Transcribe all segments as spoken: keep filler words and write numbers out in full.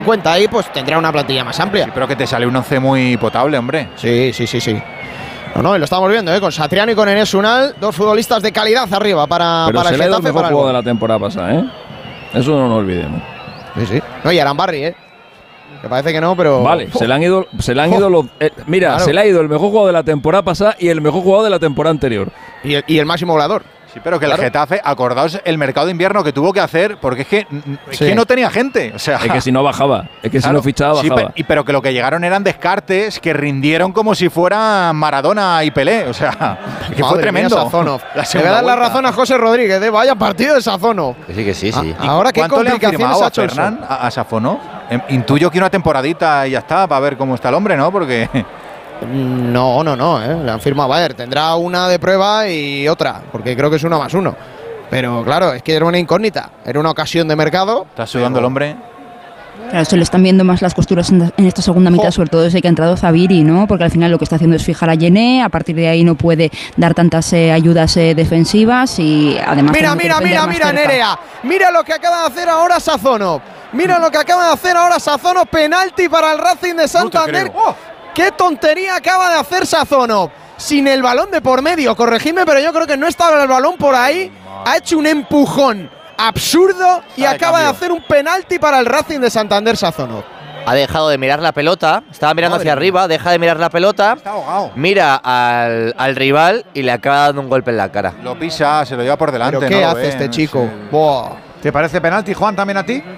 cuenta ahí, pues tendrá una plantilla más amplia. Sí, pero que te sale un once muy potable, hombre. Sí, sí, sí, sí. No, no, y lo estamos viendo, ¿eh? Con Satriano y con Enes Unal, dos futbolistas de calidad arriba para, pero para se el le ha ido Getafe. el mejor para juego el de la temporada pasada, ¿eh? Eso no nos olvidemos. Sí, sí. No, y Arambarri, ¿eh? Me parece que no, pero… Vale, oh. se le han ido, se le han ido los… Eh, mira, claro. se le ha ido el mejor jugador de la temporada pasada y el mejor jugador de la temporada anterior. Y el, y el máximo goleador. Sí, pero que claro. el Getafe, acordaos el mercado de invierno que tuvo que hacer, porque es que, es sí. que no tenía gente. O sea, es que si no bajaba, es que claro, si no fichaba, bajaba. Sí, pero, y, pero que lo que llegaron eran descartes que rindieron como si fueran Maradona y Pelé. O sea, es que Madre fue tremendo. Mía, Sazonov. Le voy a dar la razón a José Rodríguez, ¿eh? Vaya partido de Sazonov. Que sí, que sí, sí. Ah, ahora, ¿qué complicaciones ha hecho Fernán a, a Sazonov? Intuyo que una temporadita y ya está, para ver cómo está el hombre, ¿no? Porque… No, no, no, ¿eh? Le han firmado Bayer. Tendrá una de prueba y otra, porque creo que es uno más uno. Pero claro, es que era una incógnita, era una ocasión de mercado. Está sudando el hombre. Claro, se le están viendo más las costuras en esta segunda mitad, oh. sobre todo desde que ha entrado Zaviri, ¿no? Porque al final lo que está haciendo es fijar a Yené, a partir de ahí no puede dar tantas eh, ayudas eh, defensivas y además… Mira, mira, mira, mira, Nerea, mira lo que acaba de hacer ahora Sazonov. Mira lo que acaba de hacer ahora Sazonov, penalti para el Racing de Santander. No ¡Qué tontería acaba de hacer Sazonov! Sin el balón de por medio, corregidme, pero yo creo que no estaba el balón por ahí. Ha hecho un empujón absurdo y acaba de hacer un penalti para el Racing de Santander Sazonov. Ha dejado de mirar la pelota, estaba mirando Madre hacia mía. arriba, deja de mirar la pelota, está ahogado. Mira al, al rival y le acaba dando un golpe en la cara. Lo pisa, se lo lleva por delante. ¿Pero qué no hace ve, este no chico? Sé. Buah. ¿Te parece penalti, Juan, también a ti?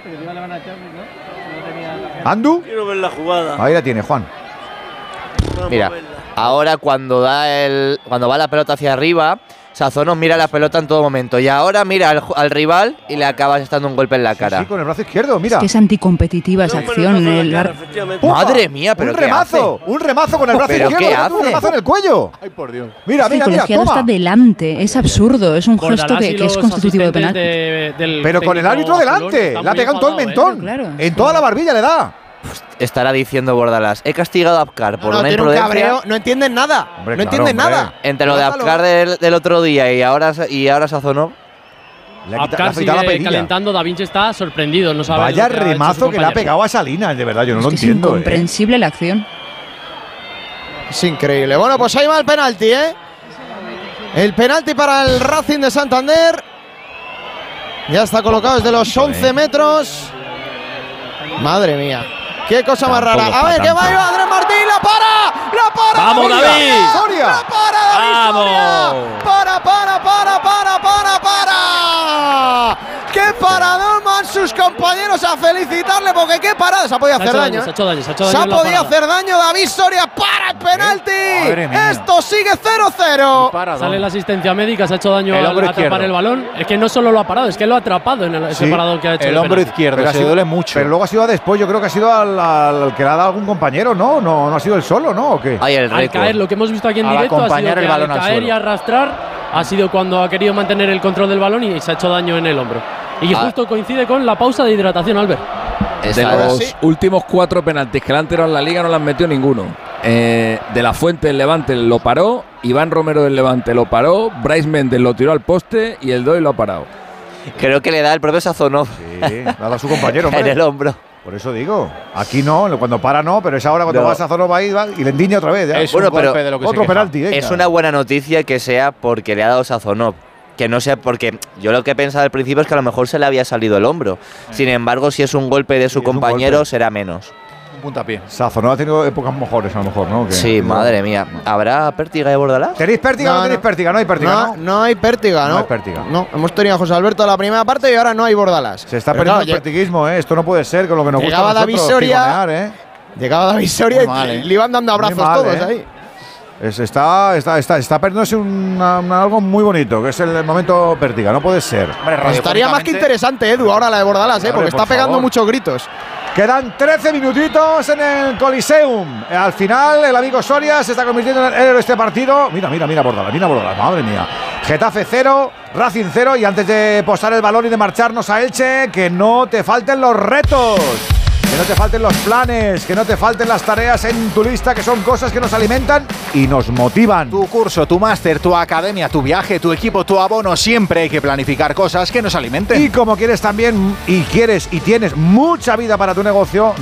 ¿Andu? Quiero ver la jugada. Ahí la tiene, Juan. Mira, ahora cuando da el cuando va la pelota hacia arriba, Sazonov mira la pelota en todo momento y ahora mira al, al rival y le acaba dando un golpe en la cara. Sí, sí, con el brazo izquierdo, mira. Es que es anticompetitiva esa acción. El cara, Madre mía, pero un ¿qué remazo, hace? un remazo con el brazo ¿Pero izquierdo, qué hace? un remazo en el cuello. Ay, por Dios. Mira, mira, el mira, colegiado toma. está delante, es absurdo, es un gesto que, que es constitutivo de penalti. De, del pero con el árbitro delante, le ha pegado en todo el mentón, ¿eh? Claro. en toda la barbilla le da. Estará diciendo Bordalás, he castigado a Apcar por no, no, una tiene imprudencia. Un cabreo, no entienden nada, hombre, no claro, entienden hombre. nada. Entre lo de Apcar del, del otro día y ahora, y ahora Sazonov. Le ha quitado, le Apcar ha quitado sigue la perilla. calentando, Da Vinci está sorprendido, no sabe Vaya lo que remazo que le ha pegado a Salinas, de verdad, yo no es lo que entiendo. Es incomprensible eh. la acción. Es increíble. Bueno, pues ahí va el penalti, ¿eh? El penalti para el Racing de Santander. Ya está colocado desde los once metros. Madre mía. Qué cosa más rara. A ver, que va ahí va Andrés Martín. ¡La para! ¡La para! ¡Vamos, David! ¡Soria! ¡La para, David! ¡Vamos! Soria! ¡Para, para, para, para, para, para! ¡Qué paradón van sus compañeros a felicitarle! Porque qué parada. Se ha podido Se ha hacer hecho daño. daño, se ha hecho daño, se ha hecho Se daño ha en la podido parada. hacer daño. David Soria para el penalti. Madre mía. Esto sigue cero cero. Sale la asistencia médica, se ha hecho daño El al hombro atrapar izquierdo. el balón. Es que no solo lo ha parado, es que lo ha atrapado en el, ese Sí, paradón que ha hecho. El de hombro penalti. izquierdo, Pero ha se sido- duele mucho. Pero luego ha sido después, yo creo que ha sido al, al- al que le ha dado algún compañero, ¿no? No, no ha sido él solo, ¿no? ¿O qué? Ahí el Al récord. caer, lo que hemos visto aquí en Al directo ha sido acompañar que el balón al al caer suelo. y arrastrar ha sido cuando ha querido mantener el control del balón y se ha hecho daño en el hombro. Y Ah. justo coincide con la pausa de hidratación, Albert. De Esa- los sí. últimos cuatro penaltis que le han tirado en la liga no le han metido ninguno. Eh, de la Fuente del Levante lo paró, Iván Romero del Levante lo paró, Bryce Méndez lo tiró al poste y el Doy lo ha parado. Creo que le da el propio Sazonov Sí, le ha dado a su compañero, en hombre. el hombro. Por eso digo, aquí no, cuando para no, pero es ahora cuando No. vas a Sazonov ahí va, y le endiña otra vez. Ya. Es Bueno, un golpe pero de lo que se Otro queja. penalti, venga. Es una buena noticia que sea porque le ha dado Sazonov. Que no sea porque yo lo que pensaba al principio es que a lo mejor se le había salido el hombro. Sin embargo, si es un golpe de su Sí, es un compañero, golpe. será menos. Un puntapié. Sazonov ha tenido épocas mejores, a lo mejor, ¿no? Que- Sí, madre mía. ¿Habrá pértiga de Bordalás? ¿Tenéis pértiga o no, No, tenéis no. pértiga? No hay pértiga, No, ¿no? no hay pértiga, ¿no? No hay pértiga. No, hemos tenido a José Alberto en la primera parte y ahora no hay Bordalás. Se está Pero perdiendo claro, el pértiguismo, ¿eh? Esto no puede ser con lo que nos Llegaba gusta a David nosotros, Soria. piconear, ¿eh? Llegaba David Soria Muy y mal, ¿eh? le iban dando abrazos Muy mal, todos ¿eh? ahí. Es- está, está, está, está perdiéndose una- una- algo muy bonito, que es el momento pértiga. No puede ser. Hombre, Pues estaría más que radiofónicamente- interesante, Edu, ahora la de Bordalás, ¿eh? Hombre, Porque por está pegando favor. muchos gritos. Quedan trece minutitos en el Coliseum. Al final, el amigo Soria se está convirtiendo en el héroe de este partido. Mira, mira, mira Bordalás, mira Bordalás, madre mía. Getafe cero, Racing cero. Y antes de posar el balón y de marcharnos a Elche, que no te falten los retos. Que no te falten los planes, que no te falten las tareas en tu lista, que son cosas que nos alimentan y nos motivan. Tu curso, tu máster, tu academia, tu viaje, tu equipo, tu abono, siempre hay que planificar cosas que nos alimenten. Y como quieres también, y quieres y tienes mucha vida para tu negocio,